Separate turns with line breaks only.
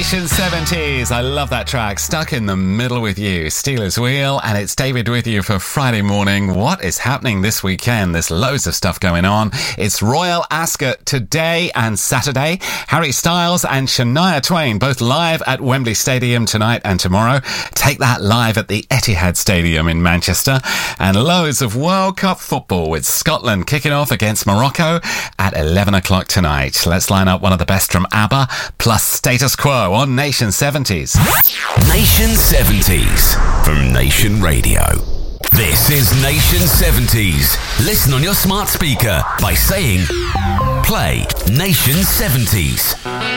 Nation 70s. I love that track. Stuck in the middle with you. Steelers Wheel, and it's David with you for Friday morning. What is happening this weekend? There's loads of stuff going on. It's Royal Ascot today and Saturday. Harry Styles and Shania Twain both live at Wembley Stadium tonight and tomorrow. Take that live at the Etihad Stadium in Manchester. And loads of World Cup football with Scotland kicking off against Morocco at 11 o'clock tonight. Let's line up one of the best from ABBA plus Status Quo on Nation 70s.
Nation 70s from Nation Radio. This is Nation 70s. Listen on your smart speaker by saying, play Nation 70s.